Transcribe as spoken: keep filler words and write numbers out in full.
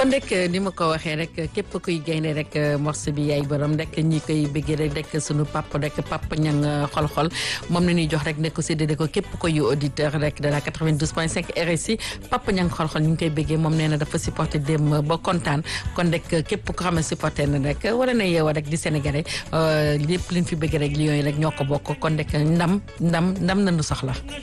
kon rek ni ma ko waxee rek képp kuy gaynde rek morceau bi yaay borom rek ñi koy bëggee rek rek sunu papa rek papa ñang xol-xol moom la ñuy jox rek ne ko séddale ko képp koy auditeur rek de la quatre-vingt-douze point cinq R S I papa ñang xol-xol ñu ngi koy bëggee moom nee na dafa supporté dem ba kontaan kon rek képp ko xam ne supporté na rek wala na yeewa rek di sénégalais lépp liñ fi bëgg rek Lions yi rek ñoo ko bokk kon rek ndam ndam ndam nañu soxla.